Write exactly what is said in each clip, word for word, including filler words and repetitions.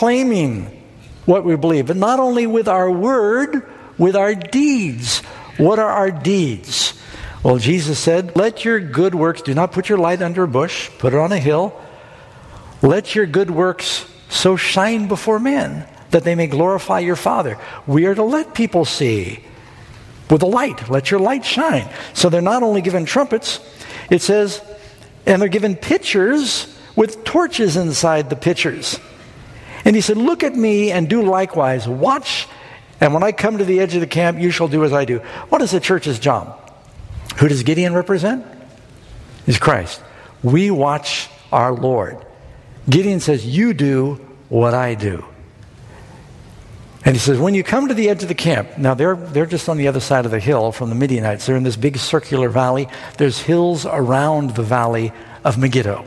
proclaiming what we believe, but not only with our word, with our deeds. What are our deeds? Well, Jesus said, let your good works, do not put your light under a bush, put it on a hill. Let your good works so shine before men that they may glorify your Father. We are to let people see with a light. Let your light shine. So they're not only given trumpets, it says, and they're given pitchers with torches inside the pitchers. And he said, look at me and do likewise. Watch, and when I come to the edge of the camp, you shall do as I do. What is the church's job? Who does Gideon represent? He's Christ. We watch our Lord. Gideon says, you do what I do. And he says, when you come to the edge of the camp, now they're they're just on the other side of the hill from the Midianites. They're in this big circular valley. There's hills around the valley of Megiddo.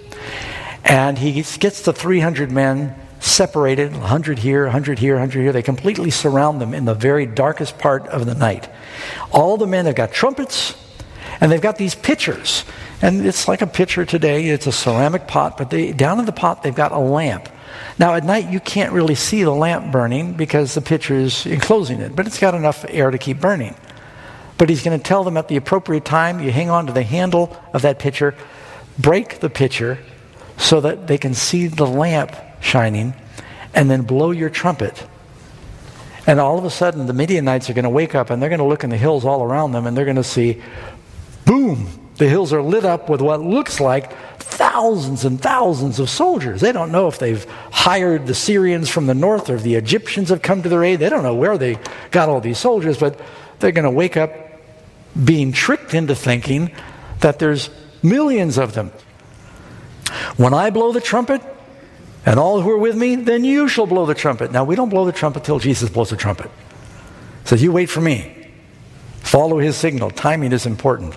And he gets the three hundred men separated, one hundred here, one hundred here, one hundred here. They completely surround them in the very darkest part of the night. All the men have got trumpets, and they've got these pitchers. And it's like a pitcher today. It's a ceramic pot, but they, down in the pot they've got a lamp. Now at night you can't really see the lamp burning because the pitcher is enclosing it, but it's got enough air to keep burning. But he's going to tell them at the appropriate time, you hang on to the handle of that pitcher, break the pitcher so that they can see the lamp shining, and then blow your trumpet. And all of a sudden the Midianites are going to wake up and they're going to look in the hills all around them and they're going to see, boom, the hills are lit up with what looks like thousands and thousands of soldiers. They don't know if they've hired the Syrians from the north or if the Egyptians have come to their aid. They don't know where they got all these soldiers, but they're going to wake up being tricked into thinking that there's millions of them. When I blow the trumpet, and all who are with me, then you shall blow the trumpet. Now, we don't blow the trumpet till Jesus blows the trumpet. He says, you wait for me. Follow his signal. Timing is important.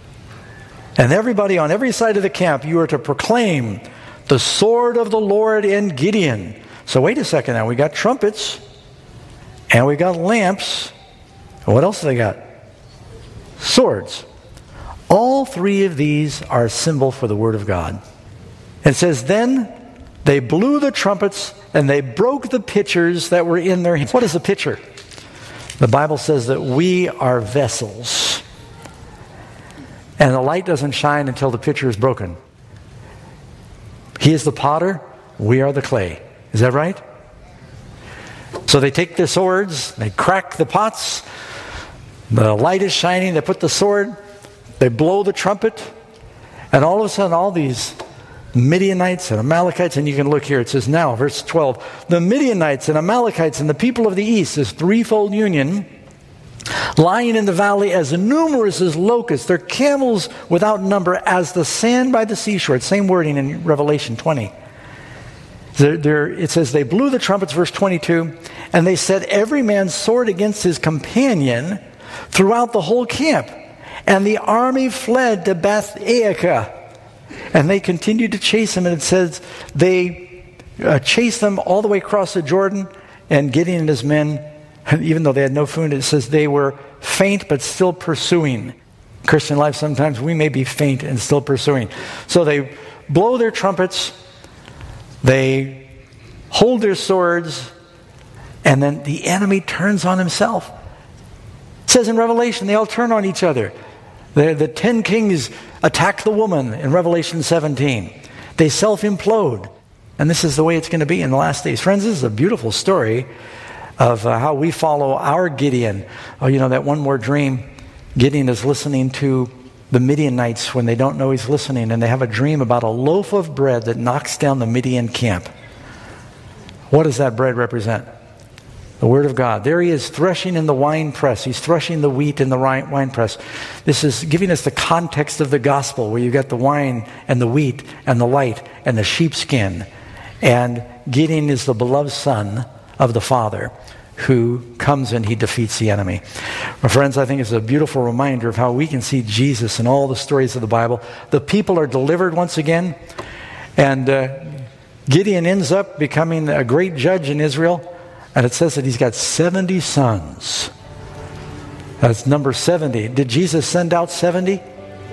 And everybody on every side of the camp, you are to proclaim the sword of the Lord in Gideon. So wait a second now. We got trumpets, and we got lamps. And what else do they got? Swords. All three of these are a symbol for the Word of God. It says, then they blew the trumpets and they broke the pitchers that were in their hands. What is a pitcher? The Bible says that we are vessels. And the light doesn't shine until the pitcher is broken. He is the potter, we are the clay. Is that right? So they take their swords, they crack the pots, the light is shining, they put the sword, they blow the trumpet, and all of a sudden all these Midianites and Amalekites, and you can look here, it says now, verse twelve, the Midianites and Amalekites and the people of the east, this threefold union, lying in the valley as numerous as locusts, their camels without number as the sand by the seashore. It's same wording in Revelation twenty. They're, they're, it says they blew the trumpets, verse twenty-two, and they set every man's sword against his companion throughout the whole camp. And the army fled to Beth-Aekah. And they continued to chase them, and it says they uh, chased them all the way across the Jordan, and Gideon and his men, even though they had no food, it says they were faint but still pursuing. Christian life, sometimes we may be faint and still pursuing. So they blow their trumpets, they hold their swords, and then the enemy turns on himself. It says in Revelation, they all turn on each other. The, the ten kings attack the woman in Revelation seventeen. They self-implode. And this is the way it's going to be in the last days. Friends, this is a beautiful story of uh, how we follow our Gideon. Oh, you know, that one more dream. Gideon is listening to the Midianites when they don't know he's listening, and they have a dream about a loaf of bread that knocks down the Midian camp. What does that bread represent? The Word of God. There he is threshing in the wine press. He's threshing the wheat in the wine press. This is giving us the context of the gospel, where you got the wine and the wheat and the light and the sheepskin. And Gideon is the beloved son of the Father who comes and he defeats the enemy. My friends, I think it's a beautiful reminder of how we can see Jesus in all the stories of the Bible. The people are delivered once again, and uh, Gideon ends up becoming a great judge in Israel. And it says that he's got seventy sons. That's number seventy. Did Jesus send out seventy?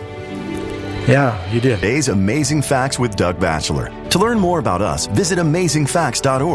Yeah, he did. Today's Amazing Facts with Doug Batchelor. To learn more about us, visit amazing facts dot org.